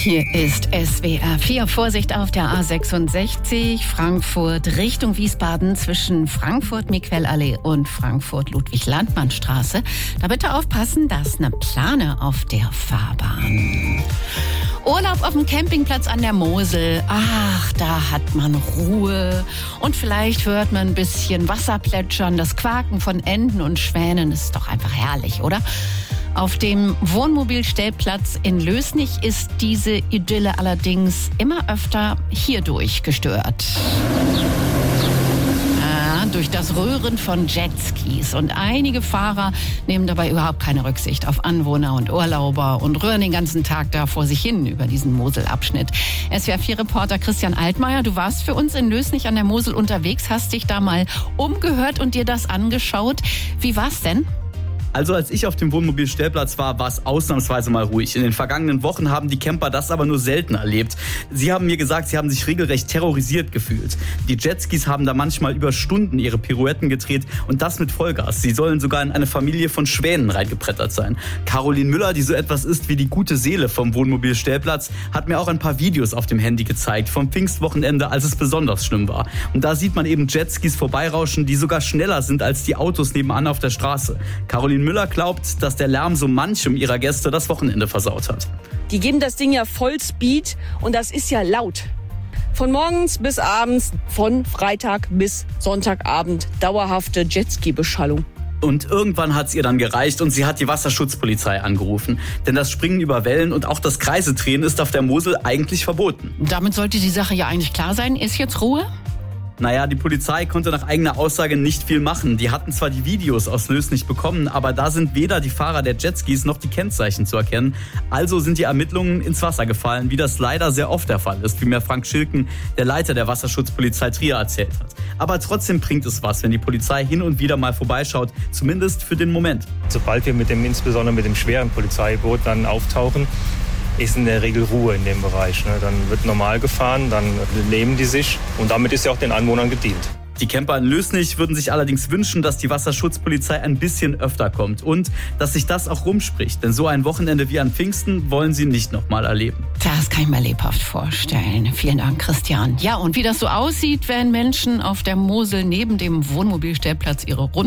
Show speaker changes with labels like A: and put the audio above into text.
A: Hier ist SWR 4. Vorsicht auf der A66 Frankfurt Richtung Wiesbaden zwischen Frankfurt-Miquellallee und Frankfurt-Ludwig-Landmann-Straße. Da bitte aufpassen, da ist eine Plane auf der Fahrbahn. Urlaub auf dem Campingplatz an der Mosel. Ach, da hat man Ruhe. Und vielleicht hört man ein bisschen Wasser plätschern. Das Quaken von Enten und Schwänen ist doch einfach herrlich, oder? Auf dem Wohnmobilstellplatz in Lößnich ist diese Idylle allerdings immer öfter hierdurch gestört. Durch das Röhren von Jetskis. Und einige Fahrer nehmen dabei überhaupt keine Rücksicht auf Anwohner und Urlauber und rühren den ganzen Tag da vor sich hin über diesen Moselabschnitt. SWR4-Reporter Christian Altmaier, du warst für uns in Lößnich an der Mosel unterwegs, hast dich da mal umgehört und dir das angeschaut. Wie war's denn?
B: Also als ich auf dem Wohnmobilstellplatz war es ausnahmsweise mal ruhig. In den vergangenen Wochen haben die Camper das aber nur selten erlebt. Sie haben mir gesagt, sie haben sich regelrecht terrorisiert gefühlt. Die Jetskis haben da manchmal über Stunden ihre Pirouetten gedreht und das mit Vollgas. Sie sollen sogar in eine Familie von Schwänen reingebrettert sein. Caroline Müller, die so etwas ist wie die gute Seele vom Wohnmobilstellplatz, hat mir auch ein paar Videos auf dem Handy gezeigt vom Pfingstwochenende, als es besonders schlimm war. Und da sieht man eben Jetskis vorbeirauschen, die sogar schneller sind als die Autos nebenan auf der Straße. Caroline Müller glaubt, dass der Lärm so manchem ihrer Gäste das Wochenende versaut hat.
C: Die geben das Ding ja Vollspeed und das ist ja laut. Von morgens bis abends, von Freitag bis Sonntagabend dauerhafte Jetski-Beschallung.
B: Und irgendwann hat es ihr dann gereicht und sie hat die Wasserschutzpolizei angerufen. Denn das Springen über Wellen und auch das Kreisedrehen ist auf der Mosel eigentlich verboten.
A: Damit sollte die Sache ja eigentlich klar sein. Ist jetzt Ruhe?
B: Naja, die Polizei konnte nach eigener Aussage nicht viel machen. Die hatten zwar die Videos aus Lößnich bekommen, aber da sind weder die Fahrer der Jetskis noch die Kennzeichen zu erkennen. Also sind die Ermittlungen ins Wasser gefallen, wie das leider sehr oft der Fall ist, wie mir Frank Schilken, der Leiter der Wasserschutzpolizei Trier, erzählt hat. Aber trotzdem bringt es was, wenn die Polizei hin und wieder mal vorbeischaut, zumindest für den Moment.
D: Sobald wir insbesondere mit dem schweren Polizeiboot dann auftauchen, ist in der Regel Ruhe in dem Bereich. Dann wird normal gefahren, dann nehmen die sich und damit ist ja auch den Anwohnern gedient.
B: Die Camper in Lößnich würden sich allerdings wünschen, dass die Wasserschutzpolizei ein bisschen öfter kommt und dass sich das auch rumspricht. Denn so ein Wochenende wie an Pfingsten wollen sie nicht nochmal erleben.
A: Das kann ich mir lebhaft vorstellen. Vielen Dank, Christian. Ja, und wie das so aussieht, wenn Menschen auf der Mosel neben dem Wohnmobilstellplatz ihre Runde